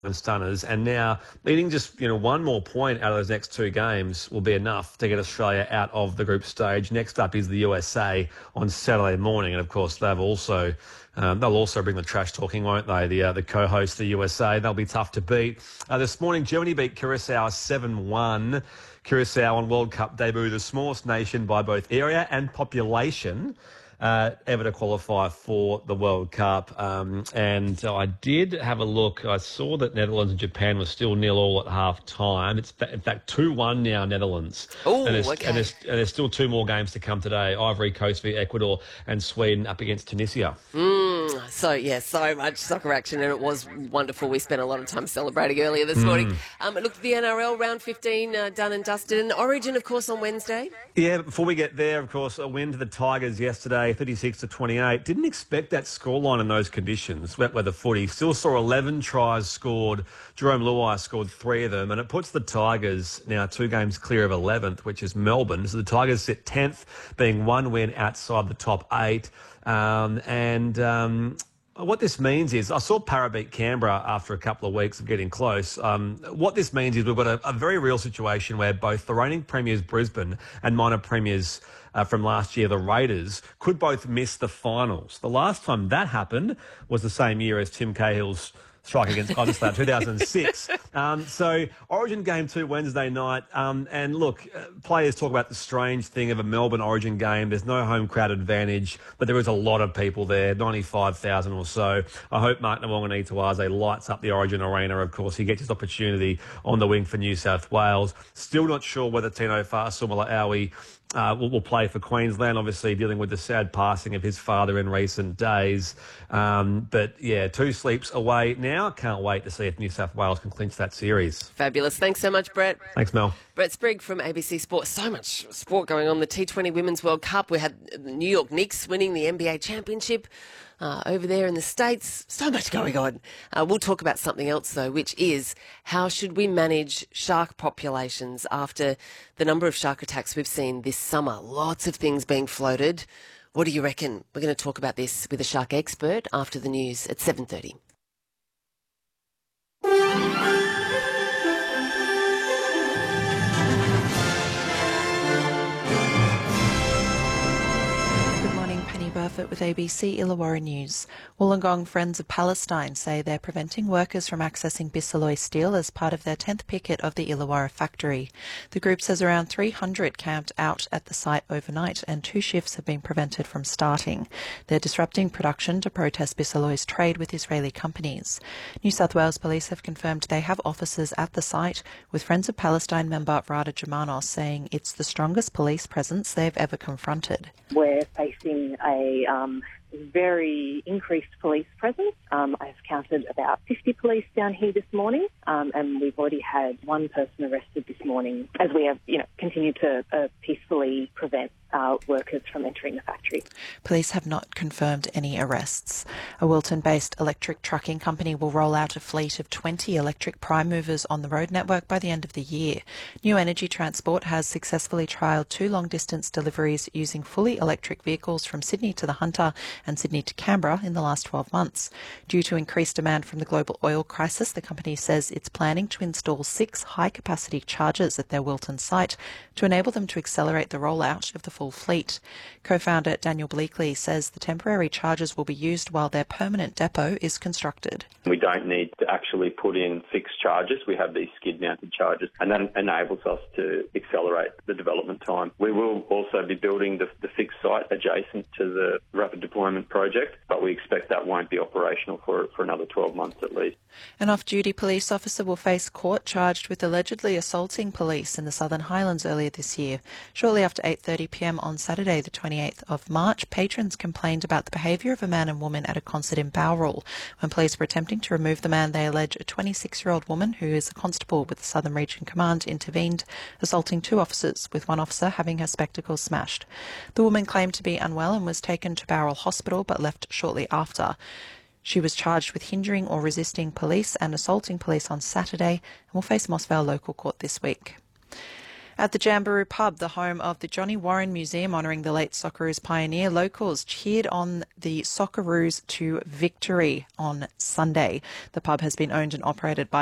stunners, and now needing just one more point out of those next two games will be enough to get Australia out of the group stage. Next up is the USA on Saturday morning, and of course they'll also bring the trash talking, won't they? The co-host, the USA, they'll be tough to beat. This morning, Germany beat Curacao 7-1. Curacao on World Cup debut, the smallest nation by both area and population ever to qualify for the World Cup. And I did have a look. I saw that Netherlands and Japan were still 0-0 at half time. It's in fact 2-1 now, Netherlands. Oh, okay. And there's still two more games to come today. Ivory Coast v Ecuador and Sweden up against Tunisia. So much soccer action, and it was wonderful. We spent a lot of time celebrating earlier this morning. Look, the NRL round 15 done and dusted, and Origin, of course, on Wednesday. Yeah, but before we get there, of course, a win to the Tigers yesterday, 36-28. Didn't expect that scoreline in those conditions. Wet weather footy. Still saw 11 tries scored. Jerome Luai scored 3 of them, and it puts the Tigers now 2 games clear of 11th, which is Melbourne. So the Tigers sit 10th, being 1 win outside the top 8. What this means is, I saw Para beat Canberra after a couple of weeks of getting close. What this means is we've got a very real situation where both the reigning premiers Brisbane and minor premiers from last year, the Raiders, could both miss the finals. The last time that happened was the same year as Tim Cahill's strike against Qantas, 2006. So Origin Game 2 Wednesday night. And look, players talk about the strange thing of a Melbourne Origin game. There's no home crowd advantage, but there is a lot of people there, 95,000 or so. I hope Mark Nawaqanitawase lights up the Origin Arena. Of course, he gets his opportunity on the wing for New South Wales. Still not sure whether Tino Fa'asuamaleaui will play for Queensland, obviously dealing with the sad passing of his father in recent days. But yeah, 2 sleeps away now. Can't wait to see if New South Wales can clinch that series. Fabulous. Thanks so much, Brett. Thanks, Mel. Brett Sprigg from ABC Sport. So much sport going on. The T20 Women's World Cup. We had the New York Knicks winning the NBA championship over there in the States. So much going on. We'll talk about something else, though, which is how should we manage shark populations after the number of shark attacks we've seen this summer. Lots of things being floated. What do you reckon? We're going to talk about this with a shark expert after the news at 7:30. Burford with ABC Illawarra News. Wollongong Friends of Palestine say they're preventing workers from accessing Bisalloy steel as part of their 10th picket of the Illawarra factory. The group says around 300 camped out at the site overnight and 2 shifts have been prevented from starting. They're disrupting production to protest Bisalloy's trade with Israeli companies. New South Wales Police have confirmed they have officers at the site, with Friends of Palestine member Rada Germanos saying it's the strongest police presence they've ever confronted. We're facing a very increased police presence. I've counted about 50 police down here this morning, and we've already had 1 person arrested this morning as we have, continued to peacefully prevent workers from entering the factory. Police have not confirmed any arrests. A Wilton-based electric trucking company will roll out a fleet of 20 electric prime movers on the road network by the end of the year. New Energy Transport has successfully trialled 2 long-distance deliveries using fully electric vehicles from Sydney to the Hunter and Sydney to Canberra in the last 12 months. Due to increased demand from the global oil crisis, the company says it's planning to install 6 high-capacity chargers at their Wilton site to enable them to accelerate the rollout of the full fleet. Co-founder Daniel Bleakley says the temporary chargers will be used while their permanent depot is constructed. We don't need to actually put in fixed chargers. We have these skid-mounted chargers, and that enables us to accelerate the development time. We will also be building the fixed site adjacent to the Rapid Deployment Project, but we expect that won't be operational for another 12 months at least. An off-duty police officer will face court charged with allegedly assaulting police in the Southern Highlands earlier this year. Shortly after 8:30pm on Saturday, the 28th of March, patrons complained about the behaviour of a man and woman at a concert in Bowral. When police were attempting to remove the man, they allege a 26-year-old woman who is a constable with the Southern Region Command intervened, assaulting 2 officers, with one officer having her spectacles smashed. The woman claimed to be unwell and was taken to Bowral Hospital but left shortly after. She was charged with hindering or resisting police and assaulting police on Saturday and will face Moss Vale Local Court this week. At the Jamboree Pub, the home of the Johnny Warren Museum honouring the late Socceroos pioneer, locals cheered on the Socceroos to victory on Sunday. The pub has been owned and operated by